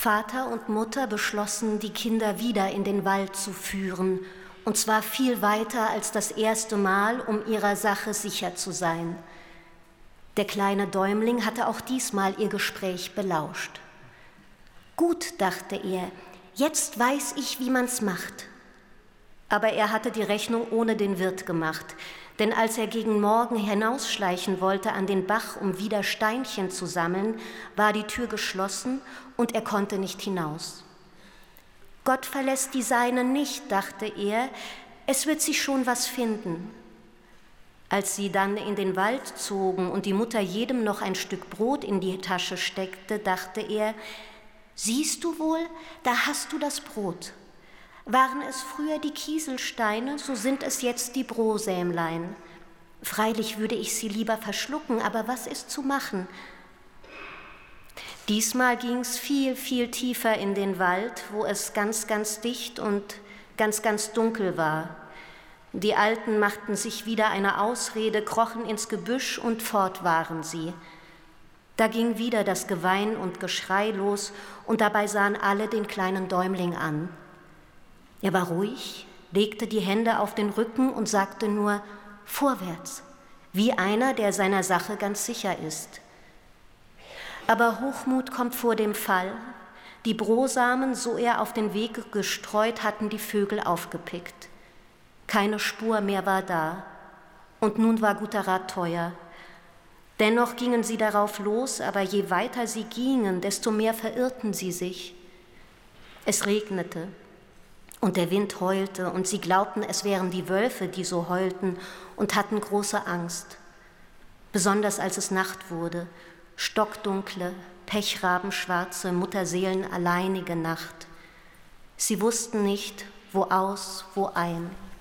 Vater und Mutter beschlossen, die Kinder wieder in den Wald zu führen, und zwar viel weiter als das erste Mal, um ihrer Sache sicher zu sein. Der kleine Däumling hatte auch diesmal ihr Gespräch belauscht. Gut, dachte er, jetzt weiß ich, wie man's macht. Aber er hatte die Rechnung ohne den Wirt gemacht, denn als er gegen Morgen hinausschleichen wollte an den Bach, um wieder Steinchen zu sammeln, war die Tür geschlossen und er konnte nicht hinaus. Gott verlässt die Seinen nicht, dachte er, es wird sich schon was finden. Als sie dann in den Wald zogen und die Mutter jedem noch ein Stück Brot in die Tasche steckte, dachte er, siehst du wohl, da hast du das Brot. Waren es früher die Kieselsteine, so sind es jetzt die Brosämlein. Freilich würde ich sie lieber verschlucken, aber was ist zu machen? Diesmal ging's viel, viel tiefer in den Wald, wo es ganz, ganz dicht und ganz, ganz dunkel war. Die Alten machten sich wieder eine Ausrede, krochen ins Gebüsch und fort waren sie. Da ging wieder das Gewein und Geschrei los und dabei sahen alle den kleinen Däumling an. Er war ruhig, legte die Hände auf den Rücken und sagte nur, vorwärts, wie einer, der seiner Sache ganz sicher ist. Aber Hochmut kommt vor dem Fall. Die Brosamen, so er auf den Weg gestreut, hatten die Vögel aufgepickt. Keine Spur mehr war da. Und nun war guter Rat teuer. Dennoch gingen sie darauf los, aber je weiter sie gingen, desto mehr verirrten sie sich. Es regnete und der Wind heulte und sie glaubten, es wären die Wölfe, die so heulten und hatten große Angst. Besonders als es Nacht wurde, stockdunkle, pechrabenschwarze, mutterseelenalleinige Nacht. Sie wussten nicht, wo aus, wo ein.